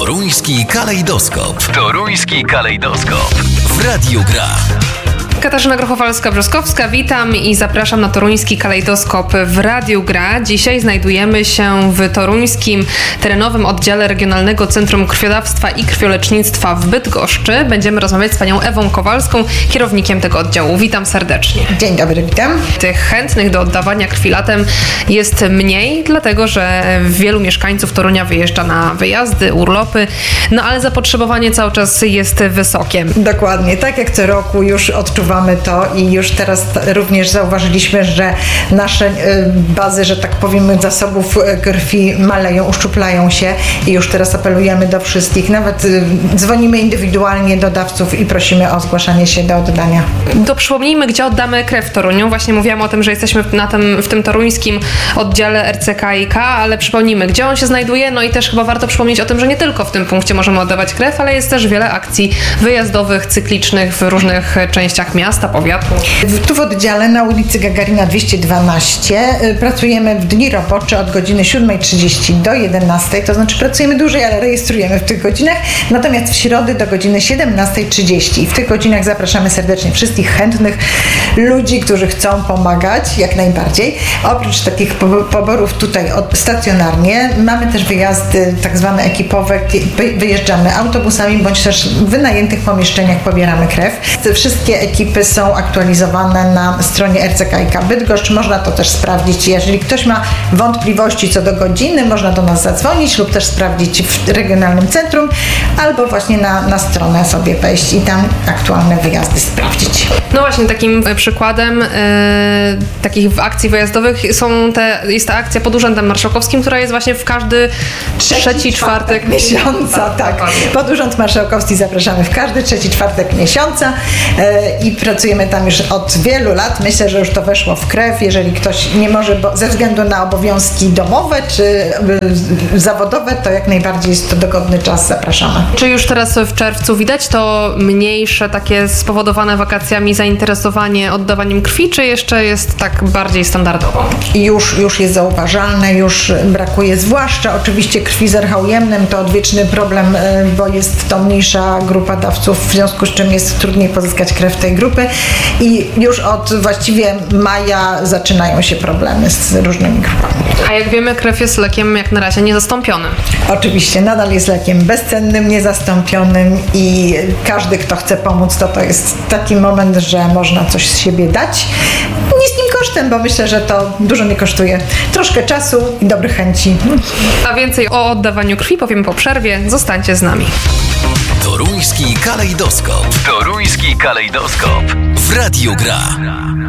Toruński kalejdoskop. Toruński kalejdoskop. W Radiu Gra. Katarzyna Grochowalska-Brzoskowska, witam i zapraszam na Toruński kalejdoskop w Radiu Gra. Dzisiaj znajdujemy się w toruńskim terenowym oddziale Regionalnego Centrum Krwiodawstwa i Krwiolecznictwa w Bydgoszczy. Będziemy rozmawiać z panią Ewą Kowalską, kierownikiem tego oddziału. Witam serdecznie. Dzień dobry, witam. Tych chętnych do oddawania krwi latem jest mniej, dlatego że wielu mieszkańców Torunia wyjeżdża na wyjazdy, urlopy, no ale zapotrzebowanie cały czas jest wysokie. Dokładnie, tak jak co roku już odczuwamy to i już teraz również zauważyliśmy, że nasze bazy, że tak powiem, zasobów krwi maleją, uszczuplają się i już teraz apelujemy do wszystkich. Nawet dzwonimy indywidualnie do dawców i prosimy o zgłaszanie się do oddania. To przypomnijmy, gdzie oddamy krew w Toruniu. Właśnie mówiłam o tym, że jesteśmy w tym toruńskim oddziale RCKiK, ale przypomnijmy, gdzie on się znajduje, no i też chyba warto przypomnieć o tym, że nie tylko w tym punkcie możemy oddawać krew, ale jest też wiele akcji wyjazdowych, cyklicznych w różnych częściach miasta, powiatu. Tu w oddziale na ulicy Gagarina 212 pracujemy w dni robocze od godziny 7:30 do 11:00, to znaczy pracujemy dłużej, ale rejestrujemy w tych godzinach, natomiast w środy do godziny 17:30 i w tych godzinach zapraszamy serdecznie wszystkich chętnych ludzi, którzy chcą pomagać, jak najbardziej. Oprócz takich poborów tutaj stacjonarnie mamy też wyjazdy tak zwane ekipowe, wyjeżdżamy autobusami bądź też w wynajętych pomieszczeniach pobieramy krew. Wszystkie ekipy są aktualizowane na stronie RCKiK Bydgoszcz. Można to też sprawdzić. Jeżeli ktoś ma wątpliwości co do godziny, można do nas zadzwonić lub też sprawdzić w regionalnym centrum albo właśnie na stronę sobie wejść i tam aktualne wyjazdy sprawdzić. No właśnie, takim przykładem takich akcji wyjazdowych jest ta akcja pod Urzędem Marszałkowskim, która jest właśnie w każdy trzeci czwartek miesiąca. Tak. Pod Urząd Marszałkowski zapraszamy w każdy trzeci czwartek miesiąca i pracujemy tam już od wielu lat. Myślę, że już to weszło w krew. Jeżeli ktoś nie może, bo ze względu na obowiązki domowe czy zawodowe, to jak najbardziej jest to dogodny czas. Zapraszamy. Czy już teraz w czerwcu widać to mniejsze takie spowodowane wakacjami zainteresowanie oddawaniem krwi, czy jeszcze jest tak bardziej standardowo? Już jest zauważalne, już brakuje, zwłaszcza oczywiście krwi z RH ujemnym, to odwieczny problem, bo jest to mniejsza grupa dawców, w związku z czym jest trudniej pozyskać krew tej grupy i już od właściwie maja zaczynają się problemy z różnymi grupami. A jak wiemy, krew jest lekiem jak na razie niezastąpionym. Oczywiście, nadal jest lekiem bezcennym, niezastąpionym i każdy, kto chce pomóc, to jest taki moment, że można coś z siebie dać. Niskim kosztem, bo myślę, że to dużo nie kosztuje. Troszkę czasu i dobrych chęci. A więcej o oddawaniu krwi powiem po przerwie. Zostańcie z nami. Toruński kalejdoskop. Toruński kalejdoskop. W Radiu Gra.